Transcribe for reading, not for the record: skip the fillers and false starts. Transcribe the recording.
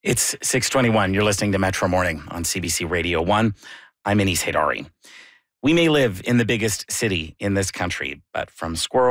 It's 6:21. You're listening to Metro Morning on CBC Radio 1. I'm Anis Haydari. We may live in the biggest city in this country, but from squirrels